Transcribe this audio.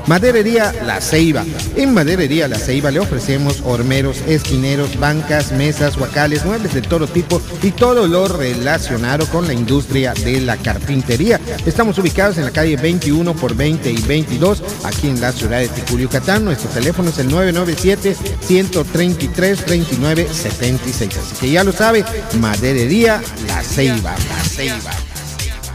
Maderería La Ceiba. En Maderería La Ceiba le ofrecemos hormeros, esquineros, bancas, mesas, huacales, muebles de todo tipo y todo lo relacionado con la industria de la carpintería. Estamos ubicados en la calle 21 por 20 y 22, aquí en la ciudad de Ticul, Yucatán. Nuestro teléfono es el 997-133-3976. Así que ya lo sabe, Maderería La Ceiba. La Ceiba.